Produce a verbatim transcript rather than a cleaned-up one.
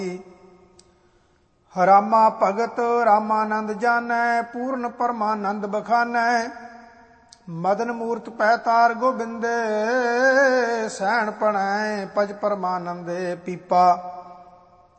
ਰਾਮਾ ਭਗਤ ਰਾਮਾਨੰਦ ਜਾਨੈ, ਪੂਰਨ ਪਰਮਾਨੰਦ ਬਖਾਨੈ। ਮਦਨ ਮੂਰਤ ਪੈ ਤਾਰ ਗੋਬਿੰਦੇ, ਸੈਣ ਪਣੈ ਪਜ ਪਰਮਾਨੰਦੇ ਪੀਪਾ।